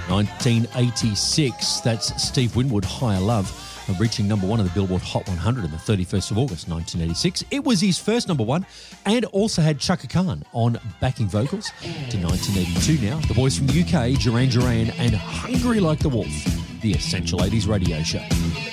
1986, that's Steve Winwood, Higher Love, reaching number one on the Billboard Hot 100 on the 31st of August, 1986. It was his first number one and also had Chaka Khan on backing vocals. To 1982 now, the boys from the UK, Duran Duran and Hungry Like the Wolf, the Essential 80s radio show.